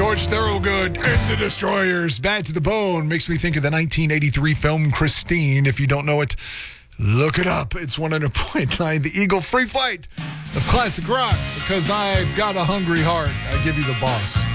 George Thorogood and the Destroyers. Bad to the Bone makes me think of the 1983 film Christine. If you don't know it, look it up. It's 100.9 The Eagle Free Fight of classic rock. Because I've got a hungry heart, I give you the boss.